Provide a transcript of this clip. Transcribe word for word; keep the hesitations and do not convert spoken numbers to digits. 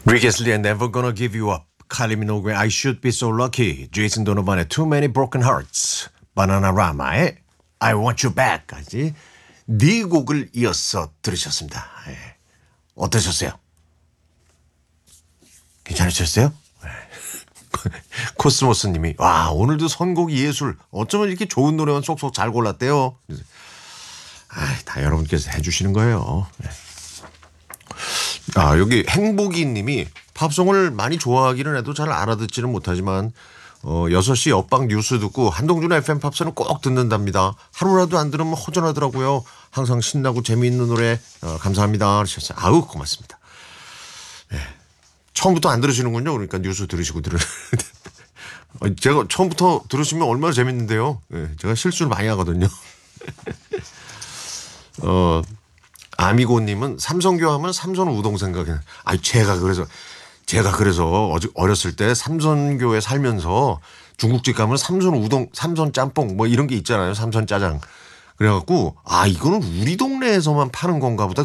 Rick Astley의 Never Gonna Give You Up, 칼리 미노그의 I Should Be So Lucky, 제이슨 도노반의 Too Many Broken Hearts, 바나나라마의 I Want You Back까지 네 곡을 이어서 들으셨습니다. 예. 어떠셨어요? 괜찮으셨어요? 예. 코스모스님이 와 오늘도 선곡이 예술, 어쩌면 이렇게 좋은 노래만 쏙쏙 잘 골랐대요. 아, 다 여러분께서 해주시는 거예요. 예. 아, 여기 행복이 님이 팝송을 많이 좋아하기는 해도 잘 알아듣지는 못하지만 어, 여섯 시 옆방 뉴스 듣고 한동준 에프엠 팝송은 꼭 듣는답니다. 하루라도 안 들으면 허전하더라고요. 항상 신나고 재미있는 노래 어, 감사합니다. 하셨어요. 아우 고맙습니다. 네. 처음부터 안 들으시는군요. 그러니까 뉴스 들으시고 들으 제가 처음부터 들으시면 얼마나 재밌는데요. 네, 제가 실수를 많이 하거든요. 어. 아미고님은 삼성교 하면 삼선 우동 생각이 나. 아, 제가 그래서 제가 그래서 어제 어렸을 때 삼선교에 살면서 중국집 가면 삼선 우동, 삼선 짬뽕 뭐 이런 게 있잖아요. 삼선 짜장. 그래갖고 아 이거는 우리 동네에서만 파는 건가 보다.